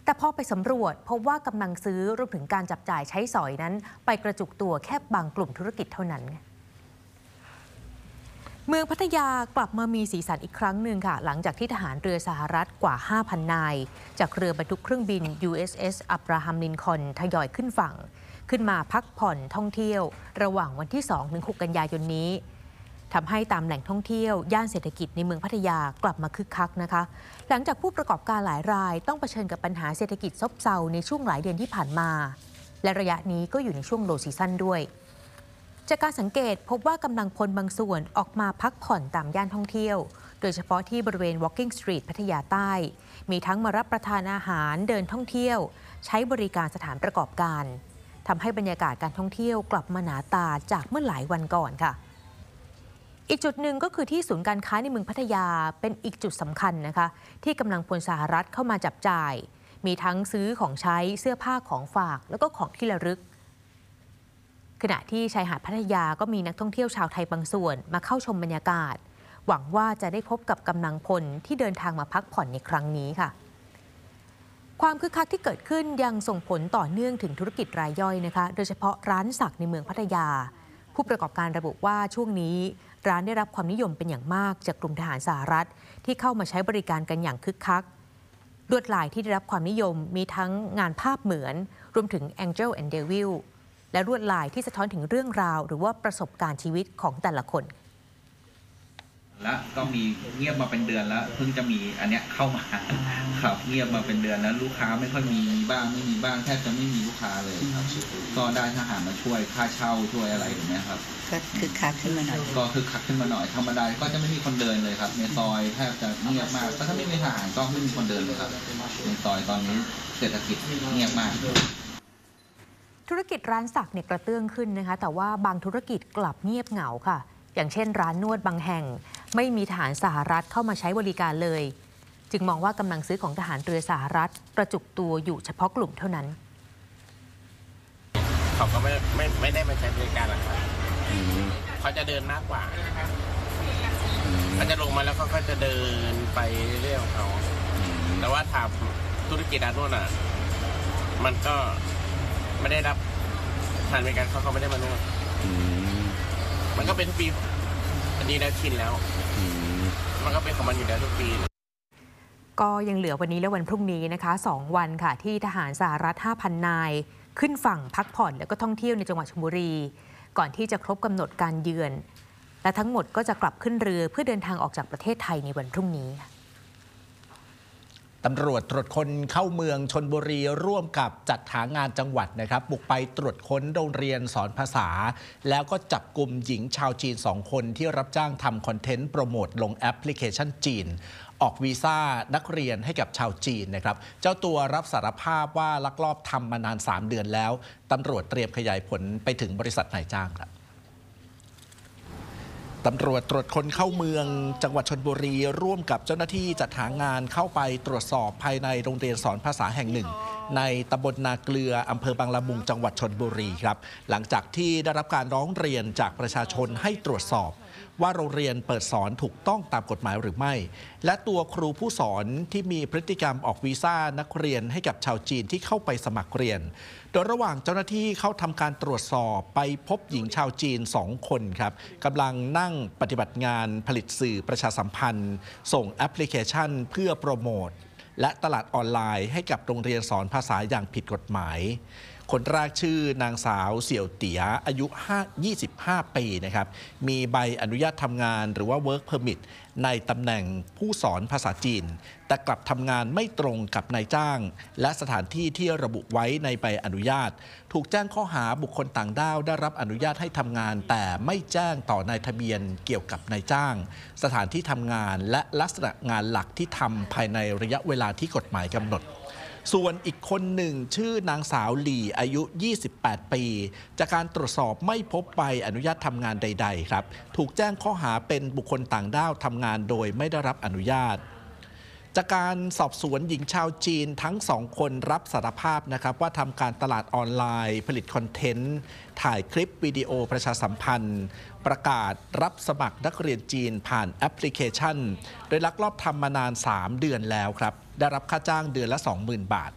แต่พอไปสำรวจพบว่ากำลังซื้อรวมถึงการจับจ่ายใช้สอยนั้นไปกระจุกตัวแค่บางกลุ่มธุรกิจเท่านั้นเมืองพัทยากลับมามีสีสันอีกครั้งหนึ่งค่ะหลังจากที่ทหารเรือสหรัฐกว่า 5,000 นายจากเรือบรรทุกเครื่องบิน USS อับราฮัมลินคอล์นทยอยขึ้นฝั่งขึ้นมาพักผ่อนท่องเที่ยวระหว่างวันที่ 2-6 กันยายนนี้ทำให้ตามแหล่งท่องเที่ยวย่านเศรษฐกิจในเมืองพัทยากลับมาคึกคักนะคะหลังจากผู้ประกอบการหลายรายต้องเผชิญกับปัญหาเศรษฐกิจซบเซาในช่วงหลายเดือนที่ผ่านมาและระยะนี้ก็อยู่ในช่วงโลซีซั่นด้วยจากการสังเกตพบว่ากำลังพลบางส่วนออกมาพักผ่อนตามย่านท่องเที่ยวโดยเฉพาะที่บริเวณ Walking Street พัทยาใต้มีทั้งมารับประทานอาหารเดินท่องเที่ยวใช้บริการสถานประกอบการทำให้บรรยากาศการท่องเที่ยวกลับมาหนาตาจากเมื่อหลายวันก่อนค่ะอีกจุดหนึ่งก็คือที่ศูนย์การค้าในเมืองพัทยาเป็นอีกจุดสำคัญนะคะที่กำลังพลสหรัฐเข้ามาจับจ่ายมีทั้งซื้อของใช้เสื้อผ้าของฝากแล้วก็ของที่ระลึกขณะที่ชายหาดพัทยาก็มีนักท่องเที่ยวชาวไทยบางส่วนมาเข้าชมบรรยากาศหวังว่าจะได้พบกับกำลังพลที่เดินทางมาพักผ่อนในครั้งนี้ค่ะความคึกคักที่เกิดขึ้นยังส่งผลต่อเนื่องถึงธุรกิจรายย่อยนะคะโดยเฉพาะร้านสักในเมืองพัทยาผู้ประกอบการระบุว่าช่วงนี้ร้านได้รับความนิยมเป็นอย่างมากจากกลุ่มทหารสหรัฐที่เข้ามาใช้บริการกันอย่างคึกคักลวดลายที่ได้รับความนิยมมีทั้งงานภาพเหมือนรวมถึง Angel and Devil และลวดลายที่สะท้อนถึงเรื่องราวหรือว่าประสบการณ์ชีวิตของแต่ละคนและก็มีเงียบมาเป็นเดือนแล้วเพิ่งจะมีอันเนี้ยเข้ามาครับเงียบมาเป็นเดือนแล้วลูกค้าไม่ค่อยมีบ้างไม่มีบ้างแทบจะไม่มีลูกค้าเลยครับก็ได้ทหารมาช่วยค่าเช่าช่วยอะไรอย่างเงี้ยครับก็คือคักขึ้นมาหน่อยก็คือคักขึ้นมาหน่อยธรรมดาก็จะไม่มีคนเดินเลยครับในซอยแทบจะเงียบมากถ้าไม่มีทหารก็ไม่มีคนเดินเลยครับในซอยตอนนี้เศรษฐกิจเงียบมากธุรกิจร้านสักเนี่ยกระเตื้องขึ้นนะคะแต่ว่าบางธุรกิจกลับเงียบเหงาค่ะอย่างเช่นร้านนวดบางแห่งไม่มีทหารสหรัฐเข้ามาใช้บริการเลยจึงมองว่ากำลังซื้อของทหารเรือสหรัฐกระจุกตัวอยู่เฉพาะกลุ่มเท่านั้นเขาก็ไม่ได้มาใช้บริการหรอกครับเขาจะเดินมากกว่าเขาจะลงมาแล้วก็จะเดินไปเรื่อยๆของเขาแต่ว่าทำธุรกิจร้านนวดอ่ะมันก็ไม่ได้รับทานบริการเขาไม่ได้มานวดมันก็เป็นทุกปีอันนี้แล้วชินแล้วมันก็เป็นของมันอยู่แล้วทุกปีก็ยังเหลือวันนี้และวันพรุ่งนี้นะคะ2วันค่ะที่ทหารสหรัฐ 5,000 นายขึ้นฝั่งพักผ่อนแล้วก็ท่องเที่ยวในจังหวัดชลบุรีก่อนที่จะครบกำหนดการเยือนและทั้งหมดก็จะกลับขึ้นเรือเพื่อเดินทางออกจากประเทศไทยในวันพรุ่งนี้ตำรวจตรวจคนเข้าเมืองชลบุรีร่วมกับจัดหางานจังหวัดนะครับบุกไปตรวจค้นโรงเรียนสอนภาษาแล้วก็จับกลุ่มหญิงชาวจีน2คนที่รับจ้างทำคอนเทนต์โปรโมทลงแอปพลิเคชันจีนออกวีซ่านักเรียนให้กับชาวจีนนะครับเจ้าตัวรับสารภาพว่าลักลอบทำมานาน3 เดือนแล้วตำรวจเตรียมขยายผลไปถึงบริษัทนายจ้างครับตำรวจตรวจคนเข้าเมืองจังหวัดชลบุรีร่วมกับเจ้าหน้าที่จัดหางานเข้าไปตรวจสอบภายในโรงเรียนสอนภาษาแห่งหนึ่งในตำบลนาเกลืออำเภอบางละมุงจังหวัดชลบุรีครับหลังจากที่ได้รับการร้องเรียนจากประชาชนให้ตรวจสอบว่าโรงเรียนเปิดสอนถูกต้องตามกฎหมายหรือไม่และตัวครูผู้สอนที่มีพฤติกรรมออกวีซ่านักเรียนให้กับชาวจีนที่เข้าไปสมัครเรียนโดยระหว่างเจ้าหน้าที่เข้าทำการตรวจสอบไปพบหญิงชาวจีน2 คนครับกำลังนั่งปฏิบัติงานผลิตสื่อประชาสัมพันธ์ส่งแอปพลิเคชันเพื่อโปรโมทและตลาดออนไลน์ให้กับโรงเรียนสอนภาษาอย่างผิดกฎหมายคนแรกชื่อนางสาวเสี่ยวเตี๋ยอายุ25 ปีนะครับมีใบอนุญาตทำงานหรือว่า Work Permit ในตำแหน่งผู้สอนภาษาจีนแต่กลับทำงานไม่ตรงกับนายจ้างและสถานที่ที่ระบุไว้ในใบอนุญาตถูกแจ้งข้อหาบุคคลต่างด้าวได้รับอนุญาตให้ทำงานแต่ไม่แจ้งต่อนายทะเบียนเกี่ยวกับนายจ้างสถานที่ทำงานและลักษณะงานหลักที่ทำภายในระยะเวลาที่กฎหมายกำหนดส่วนอีกคนหนึ่งชื่อนางสาวหลี่อายุ 28 ปีจากการตรวจสอบไม่พบใบอนุญาตทำงานใดๆครับถูกแจ้งข้อหาเป็นบุคคลต่างด้าวทำงานโดยไม่ได้รับอนุญาตจากการสอบสวนหญิงชาวจีนทั้ง2 คนรับสารภาพนะครับว่าทำการตลาดออนไลน์ผลิตคอนเทนต์ถ่ายคลิปวิดีโอประชาสัมพันธ์ประกาศรับสมัครนักเรียนจีนผ่านแอปพลิเคชันโดยลักลอบทำมานาน3 เดือนแล้วครับได้รับค่าจ้างเดือนละ 20,000 บาท